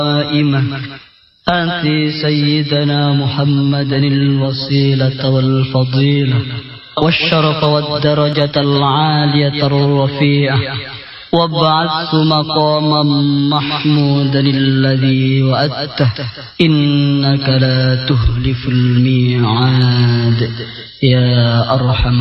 قائمة آتِ سيدنا محمدا الوسيلة والفضيلة والشرف والدرجة العالية الرفيعة وابعثه مقاما محمودا الذي وعدته إنك لا تخلف الميعاد يا أرحم